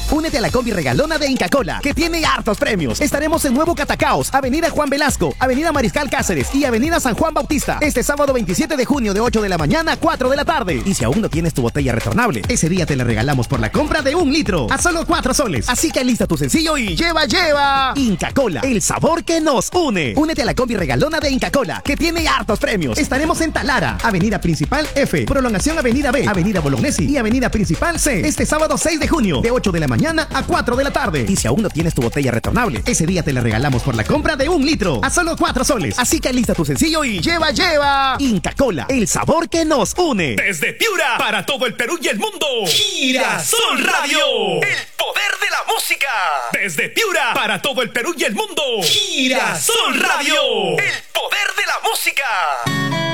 Únete a la combi regalona de Inca Kola, que tiene hartos premios. Estaremos en Nuevo Catacaos, Avenida Juan Velasco, Avenida Mariscal Cáceres y Avenida San Juan Bautista. Este sábado 27 de junio de 8 de la mañana a 4 de la tarde. Y si aún no tienes tu botella retornable, ese día te la regalamos por la compra de 1 litro a solo 4 soles. Así que alista tu sencillo y lleva. Inca Kola, el sabor que nos une. Únete a la combi regalona de Inca Kola, que tiene hartos premios. Estaremos en Talara, Avenida Principal F, Prolongación Avenida B, Avenida Bolognesi y Avenida Principal C. Este sábado 6 de junio de 8 de la mañana a 4 de la tarde. Y si aún no tienes tu botella retornable, ese día te la regalamos por la compra de 1 litro a solo 4 soles. Así que alista tu sencillo y lleva. Inca Kola, el sabor que nos une. Desde Piura, para todo el Perú y el mundo, Girasol Radio, el poder de la música. Desde Piura, para todo el Perú y el mundo, Girasol Radio, el poder de la música.